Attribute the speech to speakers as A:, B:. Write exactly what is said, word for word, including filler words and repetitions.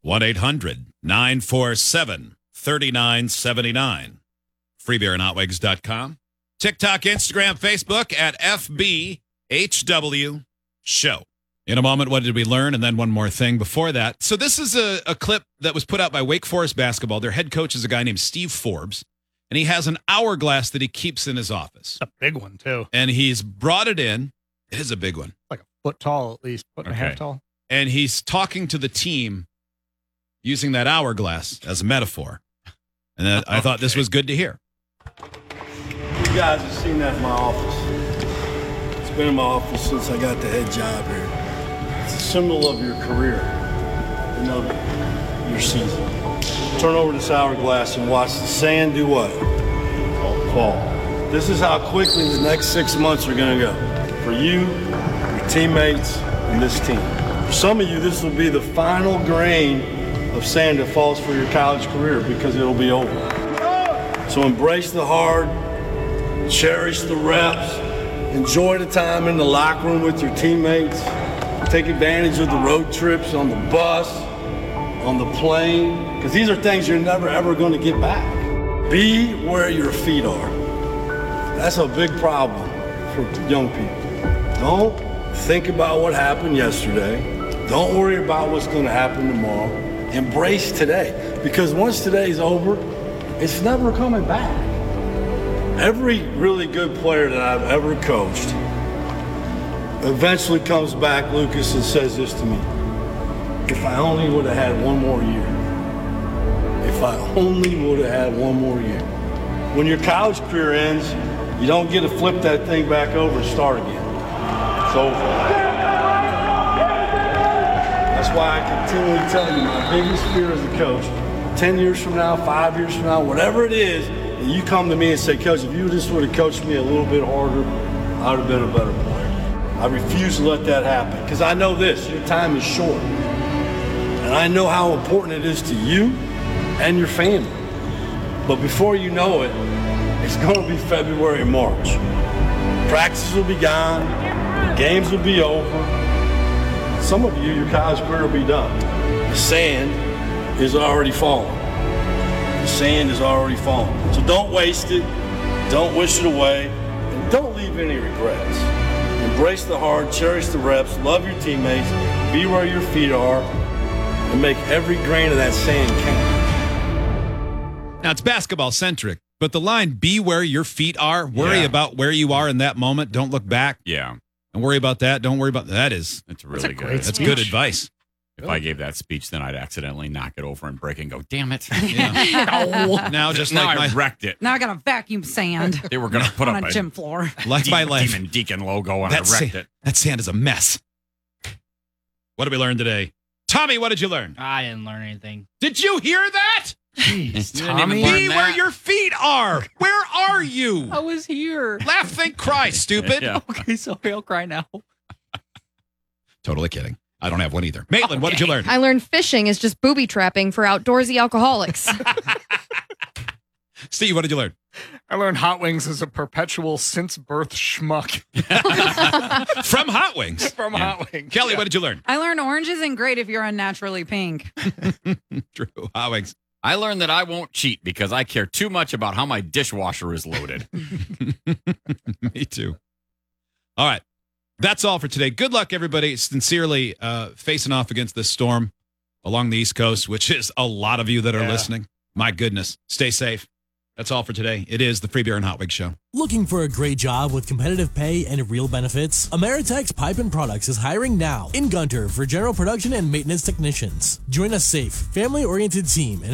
A: one eight hundred nine four seven three nine seven nine. free beer and hot wigs dot com. TikTok, Instagram, Facebook at F B H W Show. In a moment, what did we learn? And then one more thing before that. So this is a, a clip that was put out by Wake Forest basketball. Their head coach is a guy named Steve Forbes, and he has an hourglass that he keeps in his office.
B: A big one, too.
A: And he's brought it in. It is a big one.
B: Like a foot tall, at least. Foot and
A: Okay.
B: a half tall.
A: And he's talking to the team using that hourglass as a metaphor. And that, I thought this was good to hear.
C: You guys have seen that in my office. It's been in my office since I got the head job here. It's a symbol of your career, you know, your season. Turn over this hourglass and watch the sand do what? Fall. This is how quickly the next six months are going to go. For you, your teammates, and this team. For some of you, this will be the final grain of sand that falls for your college career because it'll be over. So embrace the hard, cherish the reps, enjoy the time in the locker room with your teammates, take advantage of the road trips on the bus, on the plane, because these are things you're never ever going to get back. Be where your feet are. That's a big problem for young people. Don't think about what happened yesterday. Don't worry about what's going to happen tomorrow. Embrace today, because once today's over, it's never coming back. Every really good player that I've ever coached eventually comes back, Lucas, and says this to me: if I only would have had one more year. If I only would have had one more year. When your college career ends, you don't get to flip that thing back over and start again. It's over. That's why I continually tell you, my biggest fear as a coach, ten years from now, five years from now, whatever it is, and you come to me and say, Coach, if you just would have coached me a little bit harder, I would have been a better player. I refuse to let that happen, because I know this, your time is short. And I know how important it is to you and your family. But before you know it, it's going to be February and March. Practices will be gone, games will be over. Some of you, your college career will be done. The sand is already falling. The sand is already falling. So don't waste it, don't wish it away, and don't leave any regrets. Embrace the hard, cherish the reps, love your teammates, be where your feet are, and make every grain of that sand count.
A: Now, it's basketball centric, but the line, be where your feet are, worry
D: Yeah.
A: about where you are in that moment, don't look back.
D: Yeah.
A: And worry about that, don't worry about that. Is
D: It's really
B: great
D: good.
A: That's
B: speech.
A: good advice.
D: If I gave that speech, then I'd accidentally knock it over and break it and go, damn it.
A: Yeah. Now, just
D: now
A: like
D: I
A: my,
D: wrecked it.
E: Now I got to vacuum sand
D: They were going to put
E: on
D: up
E: a
D: a
E: gym floor.
A: like my
D: De-
A: life,
D: Demon Deacon logo and
A: that,
D: I wrecked
A: sa-
D: it.
A: that sand is a mess. What did we learn today? Tommy, what did you learn?
F: I didn't learn anything.
A: Did you hear that?
B: Jeez,
D: You didn't
B: Tommy.
D: even learn
A: Be where
D: that.
A: your feet are. Where are you?
F: I was here.
A: Laugh, think, cry, stupid.
D: Yeah.
F: Okay, sorry, I'll cry now.
A: Totally kidding. I don't have one either. Maitland, what did you learn?
G: I learned fishing is just booby trapping for outdoorsy alcoholics.
A: Steve, what did you learn?
B: I learned Hot Wings is a perpetual since birth schmuck
A: From Hot Wings.
B: from
D: Yeah.
B: Hot Wings.
A: Kelly,
B: Yeah.
A: what did you learn?
E: I learned orange isn't great if you're unnaturally pink.
A: True. Hot Wings.
D: I learned that I won't cheat because I care too much about how my dishwasher is loaded.
A: Me too. All right. That's all for today. Good luck, everybody. Sincerely uh, facing off against this storm along the East Coast, which is a lot of you that are
B: Yeah.
A: listening. My goodness. Stay safe. That's all for today. It is the Free Beer and Hot Wig Show.
H: Looking for a great job with competitive pay and real benefits? Ameritex Pipe and Products is hiring now in Gunter for general production and maintenance technicians. Join a safe, family-oriented team and